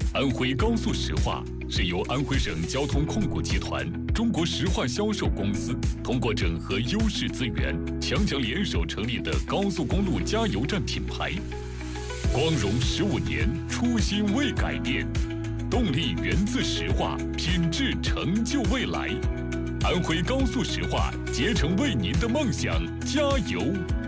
安徽高速石化是由安徽省交通控股集团、中国石化销售公司通过整合优势资源，强强联手成立的高速公路加油站品牌。光荣15年，初心未改变，动力源自石化，品质成就未来。安徽高速石化，竭诚为您的梦想加油！